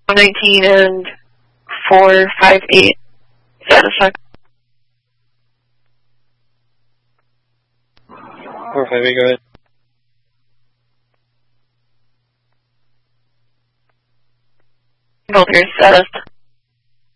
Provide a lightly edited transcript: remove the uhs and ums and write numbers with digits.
119 and 458. Satisfied. 458, go ahead. Both here, status.